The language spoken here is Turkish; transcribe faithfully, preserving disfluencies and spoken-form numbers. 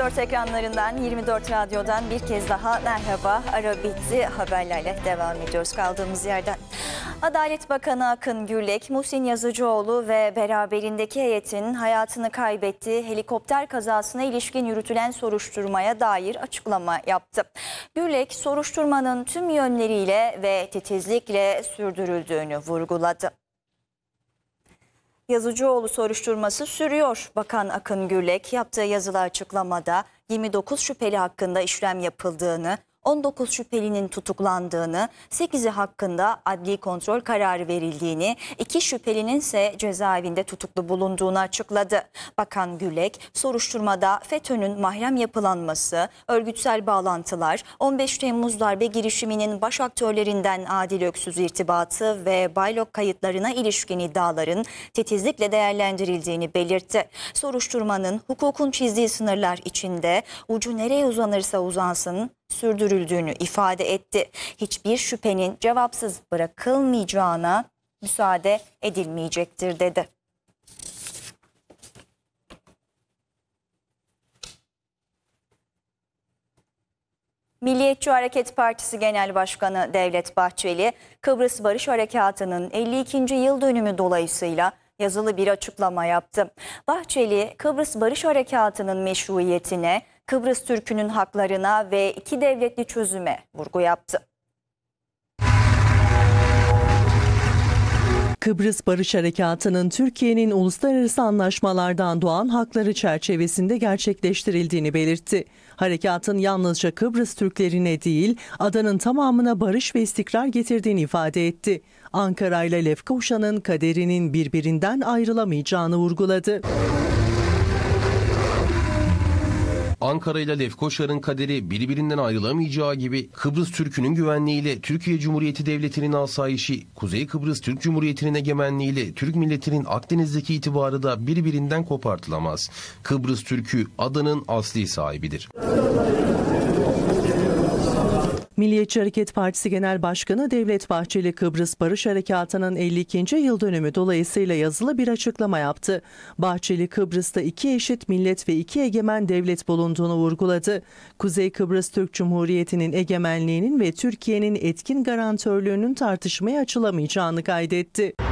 dört ekranlarından, yirmi dört Radyo'dan bir kez daha merhaba. Ara bitti, haberlerle devam ediyoruz kaldığımız yerden. Adalet Bakanı Akın Gürlek, Muhsin Yazıcıoğlu ve beraberindeki heyetin hayatını kaybettiği helikopter kazasına ilişkin yürütülen soruşturmaya dair açıklama yaptı. Gürlek, soruşturmanın tüm yönleriyle ve titizlikle sürdürüldüğünü vurguladı. Yazıcıoğlu soruşturması sürüyor. Bakan Akın Gürlek yaptığı yazılı açıklamada yirmi dokuz şüpheli hakkında işlem yapıldığını, on dokuz şüphelinin tutuklandığını, sekizi hakkında adli kontrol kararı verildiğini, iki şüphelinin ise cezaevinde tutuklu bulunduğunu açıkladı. Bakan Gürlek, soruşturmada FETÖ'nün mahrem yapılanması, örgütsel bağlantılar, on beş Temmuz darbe girişiminin baş aktörlerinden Adil Öksüz irtibatı ve Baylok kayıtlarına ilişkin iddiaların titizlikle değerlendirildiğini belirtti. Soruşturmanın hukukun çizdiği sınırlar içinde ucu nereye uzanırsa uzansın sürdürüldüğünü ifade etti. Hiçbir şüphenin cevapsız bırakılmayacağına müsaade edilmeyecektir dedi. Milliyetçi Hareket Partisi Genel Başkanı Devlet Bahçeli, Kıbrıs Barış Harekatı'nın elli ikinci yıl dönümü dolayısıyla yazılı bir açıklama yaptı. Bahçeli, Kıbrıs Barış Harekatı'nın meşruiyetine, Kıbrıs Türk'ünün haklarına ve iki devletli çözüme vurgu yaptı. Kıbrıs Barış Harekatı'nın Türkiye'nin uluslararası anlaşmalardan doğan hakları çerçevesinde gerçekleştirildiğini belirtti. Harekatın yalnızca Kıbrıs Türklerine değil, adanın tamamına barış ve istikrar getirdiğini ifade etti. Ankara ile Lefkoşa'nın kaderinin birbirinden ayrılamayacağını vurguladı. Ankara ile Lefkoşa'nın kaderi birbirinden ayrılamayacağı gibi Kıbrıs Türk'ünün güvenliğiyle Türkiye Cumhuriyeti Devleti'nin asayişi, Kuzey Kıbrıs Türk Cumhuriyeti'nin egemenliğiyle Türk milletinin Akdeniz'deki itibarı da birbirinden kopartılamaz. Kıbrıs Türk'ü adanın asli sahibidir. Milliyetçi Hareket Partisi Genel Başkanı Devlet Bahçeli, Kıbrıs Barış Harekatı'nın elli ikinci yıl dönümü dolayısıyla yazılı bir açıklama yaptı. Bahçeli, Kıbrıs'ta iki eşit millet ve iki egemen devlet bulunduğunu vurguladı. Kuzey Kıbrıs Türk Cumhuriyeti'nin egemenliğinin ve Türkiye'nin etkin garantörlüğünün tartışmaya açılamayacağını kaydetti.